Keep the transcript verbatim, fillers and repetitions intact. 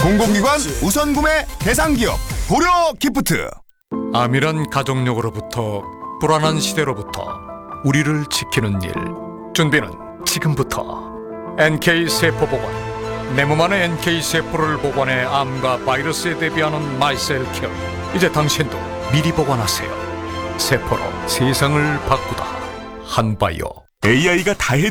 공공기관 우선 구매 대상 기업 고려 기프트. 암이란 가족력으로부터 불안한 시대로부터 우리를 지키는 일. 준비는 지금부터. 엔케이 세포보관. 내 몸 안에 엔케이 세포를 보관해 암과 바이러스에 대비하는 마이셀케어. 이제 당신도 미리 보관하세요. 세포로 세상을 바꾸다. 한바이오. 에이아이가 다 해.